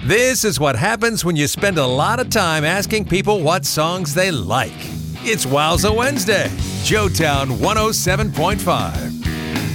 This is what happens when you spend a lot of time asking people what songs they like. It's Wowza Wednesday, Joetown 107.5.